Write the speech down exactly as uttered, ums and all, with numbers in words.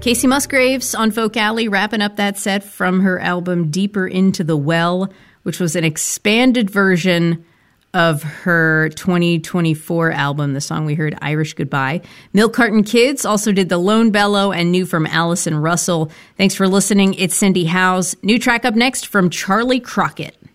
Kacey Musgraves on Folk Alley, wrapping up that set from her album Deeper Into the Well, which was an expanded version of her twenty twenty-four album, the song we heard, Irish Goodbye. Milk Carton Kids also did The Lone Bellow and new from Allison Russell. Thanks for listening. It's Cindy Howes. New track up next from Charlie Crockett.